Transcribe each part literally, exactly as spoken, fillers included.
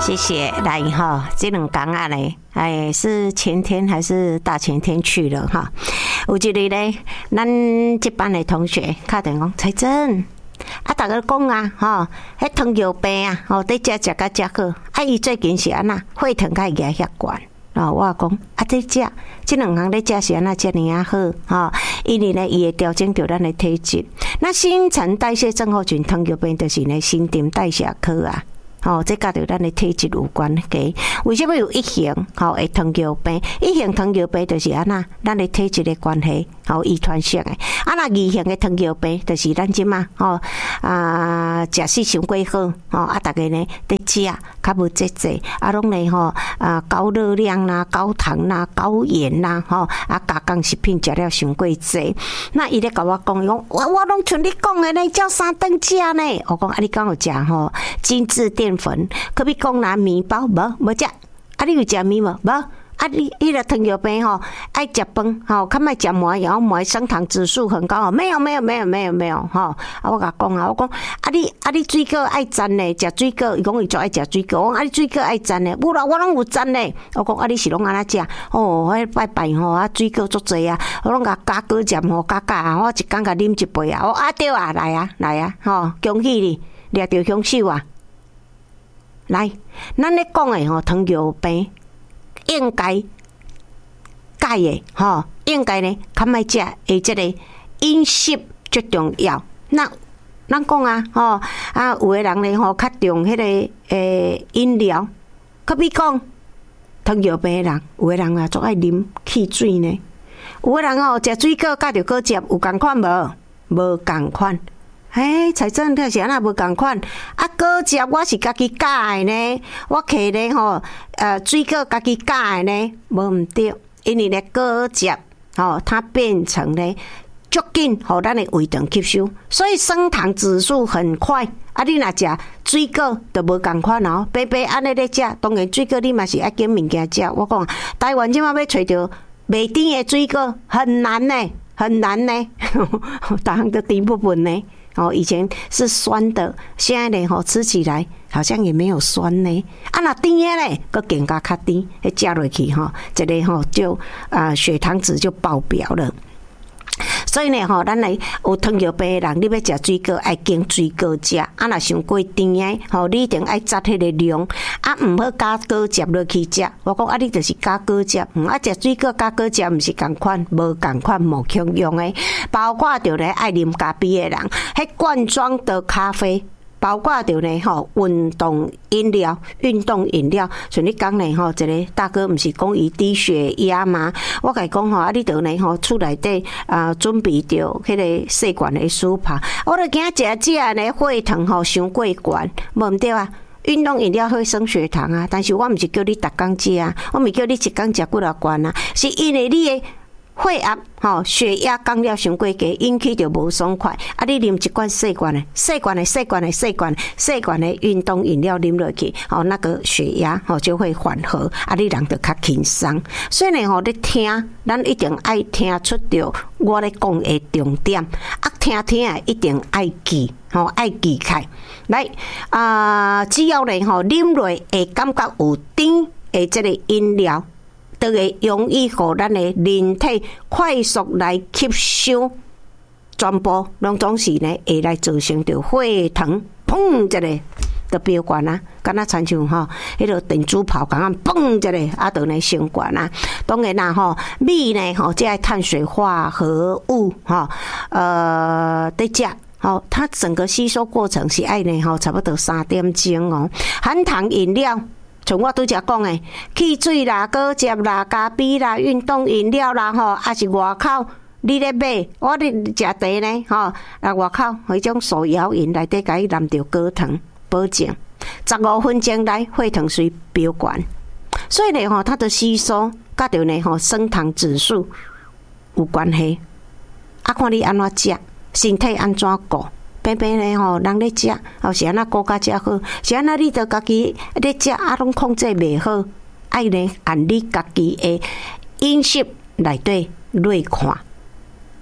谢谢来哈，这两天啊嘞，哎，是前天还是大前天去了哈？有一日咧，咱这班的同学打电话讲，彩珍，啊，大家讲啊，吼，迄糖尿病啊，吼，在食食甲食好，啊，伊最近是安那，血糖甲压遐悬。哦，我讲啊，这食这两项咧食是安那遮尔啊好吼，因为咧伊会调整着咱的体质。那新陈代谢症候群糖尿病就是呢新陈代谢科啊。哦，这甲着咱的体质有关系。为什么有一型吼会糖尿病？一型糖尿病就是安那，咱的体质的关系，吼遗传性的。啊，那二型的糖尿病就是咱即马吼啊，食食伤过好，吼啊，逐个呢在食较无节制，啊，拢呢吼啊高热量啦、高糖啦、高盐啦，吼啊加工食品食了伤过济。那伊咧甲我讲，讲我我拢像你讲的呢，照三顿食呢。我讲啊，你敢有食吼精致淀粉，可比讲拿面包无无食，啊你有食面无无？啊你迄个糖尿病吼爱食饭吼，较莫食糜，然后糜升糖指数很高，没有没有没有没有没有吼，啊我甲讲啊，我讲啊你啊你水果爱沾呢，食水果，伊讲伊就爱食水果，我讲啊你水果爱沾呢，有啦我拢有沾呢，我讲啊你是拢安怎食？哦，迄拜拜吼啊水果足济啊，我拢甲加果汁吼加加啊，我一工甲啉一杯啊，我啊对啊来啊来啊吼，恭喜你掠着凶手啊！来，咱咧讲诶吼，糖尿病应该戒诶吼，应该呢较莫食诶，即个饮食最重要。那咱讲啊吼啊，有诶人咧吼较重迄个诶饮料，可比讲糖尿病诶人，有诶人啊足爱啉汽水呢，有诶人吼食水果加着果汁有共款无？无共款。嘿，彩珍，你是安那无共款？啊，果汁我是家己加的呢，我摕咧吼，呃，水果家己加的呢，无毋对，因为咧果汁吼，它变成咧足紧，互咱的胃肠吸收，所以升糖指数很快。啊，你若食水果就无共款哦，白白安尼咧食，当然水果你嘛是爱拣物件食。我讲，台湾即马要找着袂甜的水果很难呢，很难呢，逐项都甜不分呢。哦，以前是酸的，现在呢，吼吃起来好像也没有酸呢。啊，那甜的咧，个更加较甜，迄食落去吼，这个吼就啊血糖值就爆表了。所以呢，吼，咱来有糖尿病的人，你要食水果，爱拣水果食。啊，若伤过甜的，吼，你一定爱扎迄个量。啊，毋好加果汁落去食。我讲啊，你就是加果汁，嗯，啊，食水果加果汁毋是共款，无共款，无共用的。包括着咧爱啉咖啡的人，迄罐装的咖啡。包括着呢吼，运动饮料、运动饮料，像你讲呢吼，一个大哥毋是讲伊低血压吗？我甲伊讲吼，啊，你着呢吼，厝内底啊准备着迄个细罐的舒帕，我着惊食食呢血糖吼伤过悬，无毋对啊。运动饮料会升血糖啊，但是我毋是叫你逐工食啊，我毋是叫你一工食几偌罐啊，是因为你的血压吼，血压降了伤过低，引起就无爽快。啊，你啉一罐细罐的、细罐的、细罐的、细罐、细罐的运动饮料啉落去，哦，那个血压吼就会缓和，啊，你人就较轻松。所以呢，吼，你听，咱一定爱听出着我咧讲的重点，啊，听听啊，一定爱记，吼，爱记起来。来啊、呃，只要呢，吼，啉落会感觉有甜的这个饮料。都会容易互咱的人体快速来吸收，全部拢总是呢会来造成着血糖砰一个的飙悬啊，敢若亲像吼，迄个电子炮咁样砰一个啊，就呢升悬啊。当然啦吼，米呢吼，即个碳水化合物吼，呃，在食。好，它整个吸收过程是爱呢吼，差不多三点钟哦。含糖饮料。像我拄则讲诶，汽水啦、果汁啦、咖啡啦、运动饮料啦，吼，还是外口你咧买，我咧食茶呢，吼，啊外口迄种手摇饮内底甲伊淋着果糖保证，十五分钟内血糖水飙悬，所以呢，吼，它的吸收甲着呢，吼，升糖指数有关系。啊，看你安怎食，身体安怎顾。平平咧吼，人咧食，后是安那顾较食好，是安那你着家己咧食，啊拢控制袂好，爱咧按你家己诶饮食内底来看，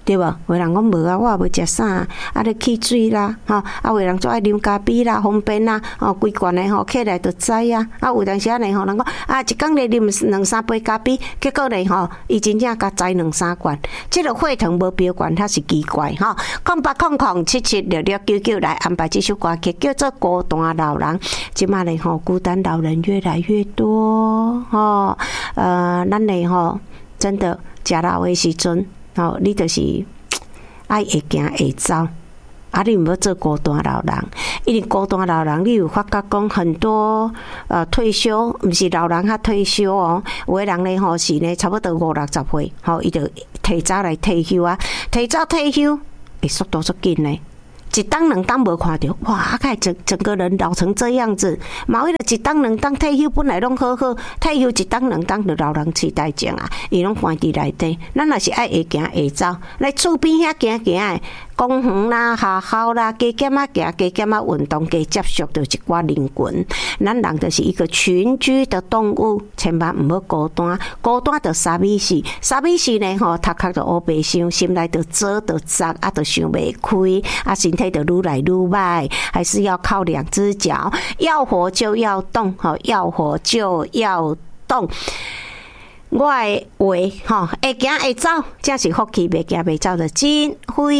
对无？有人讲无啊，我也无食啥，啊，咧汽水啦，吼，啊，有人做爱啉咖啡啦，方便啦，吼，规罐诶吼，起来就知啊。啊，有当时啊，呢吼，人讲啊，一工咧啉两三杯咖啡，结果咧吼，伊真正甲栽两三罐，即个血糖无标管，它是奇怪吼。空八空空七七六六九九来安排这首歌曲，叫做《孤单老人》。即马咧吼，孤单老人越来越多吼，呃，咱咧吼，真的食老诶时阵。哦，你就是爱会行会走，啊，你毋要做孤单老人，因为孤单老人，你有发觉讲很多呃退休，毋是老人较退休哦，有诶人咧吼是咧差不多五六十岁，吼，伊就提早来退休啊，提早退休，诶，速度足紧咧。一当两当无看到，哇！看整整个人老成这样子，毛伊就一当两当退休本来拢好好，退休一当两当就老人痴呆症啊，伊拢关伫内底。咱若是爱会行会走，来厝边遐行行诶，公园啦、学校啦，加减啊行，加减啊运动，加接触到一寡人群。咱人就是一个群居的动物，千万毋好孤单。孤单就啥物事？啥物事呢？吼，头壳就乌白想，心内就做就杂，啊，就想袂开，啊，身体就愈来愈歹，还是要靠两只脚，要活就要动，吼，要活就要动。我的话，吼，会行会走，真是福气，袂行袂走就真非。